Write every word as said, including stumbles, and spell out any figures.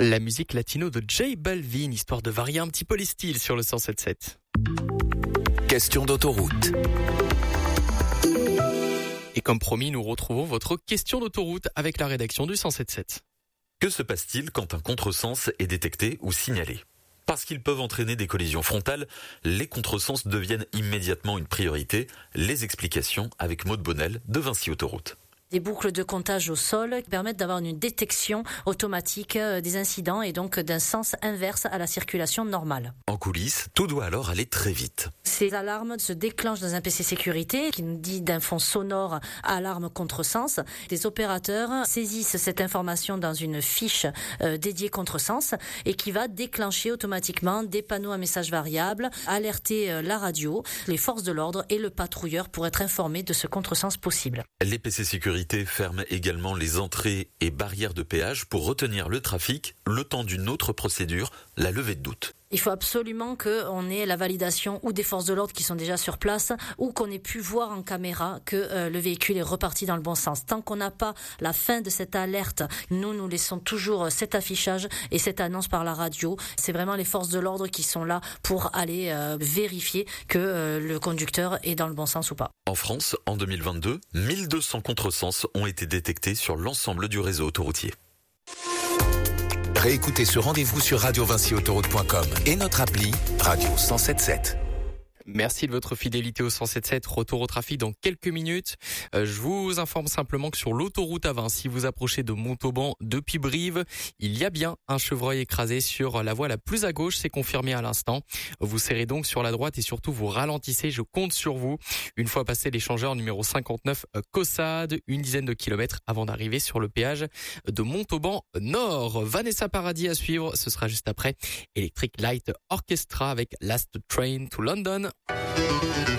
La musique latino de J Balvin, histoire de varier un petit peu les styles sur le cent sept sept. Question d'autoroute. Et comme promis, nous retrouvons votre question d'autoroute avec la rédaction du cent sept sept. Que se passe-t-il quand un contresens est détecté ou signalé ? Parce qu'ils peuvent entraîner des collisions frontales, les contresens deviennent immédiatement une priorité. Les explications avec Maud Bonnel de Vinci Autoroute. Des boucles de comptage au sol qui permettent d'avoir une détection automatique des incidents et donc d'un sens inverse à la circulation normale. En coulisses, tout doit alors aller très vite. Ces alarmes se déclenchent dans un P C sécurité qui nous dit d'un fond sonore alarme contresens. Des opérateurs saisissent cette information dans une fiche euh, dédiée contresens et qui va déclencher automatiquement des panneaux à messages variables, alerter euh, la radio, les forces de l'ordre et le patrouilleur pour être informés de ce contresens possible. Les P C sécurité ferment également les entrées et barrières de péage pour retenir le trafic le temps d'une autre procédure, la levée de doute. Il faut absolument qu'on ait la validation ou des forces de l'ordre qui sont déjà sur place ou qu'on ait pu voir en caméra que euh, le véhicule est reparti dans le bon sens. Tant qu'on n'a pas la fin de cette alerte, nous, nous laissons toujours cet affichage et cette annonce par la radio. C'est vraiment les forces de l'ordre qui sont là pour aller euh, vérifier que euh, le conducteur est dans le bon sens ou pas. En France, en deux mille vingt-deux, mille deux cents contresens ont été détectés sur l'ensemble du réseau autoroutier. Réécoutez ce rendez-vous sur radio vinci autoroute point com et notre appli Radio cent sept sept. Merci de votre fidélité au cent sept sept. Retour au trafic dans quelques minutes. Euh, je vous informe simplement que sur l'autoroute A vingt, si vous approchez de Montauban depuis Brive, il y a bien un chevreuil écrasé sur la voie la plus à gauche. C'est confirmé à l'instant. Vous serrez donc sur la droite et surtout vous ralentissez. Je compte sur vous. Une fois passé l'échangeur numéro cinquante-neuf Caussade, une dizaine de kilomètres avant d'arriver sur le péage de Montauban Nord. Vanessa Paradis à suivre. Ce sera juste après Electric Light Orchestra avec Last Train to London.